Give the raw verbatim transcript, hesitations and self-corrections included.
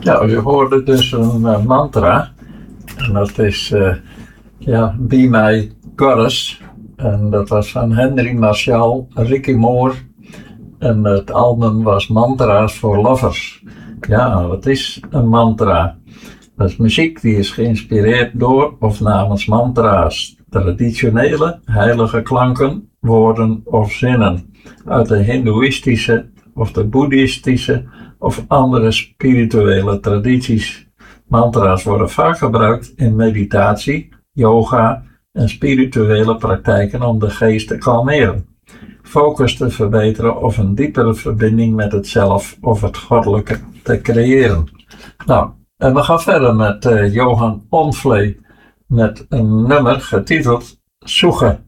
Ja, u hoorde dus een uh, mantra. En dat is, uh, ja, Be My Goddess. En dat was van Henry Marshall, Ricky Moore. En het album was Mantra's for Lovers. Ja, wat is een mantra? Dat is muziek die is geïnspireerd door of namens mantra's. Traditionele, heilige klanken, woorden of zinnen. Uit de hindoeïstische of de boeddhistische of andere spirituele tradities. Mantra's worden vaak gebruikt in meditatie, yoga en spirituele praktijken om de geest te kalmeren, focus te verbeteren of een diepere verbinding met het zelf of het goddelijke te creëren. Nou, en we gaan verder met uh, Johan Onvlee met een nummer getiteld Zoeken.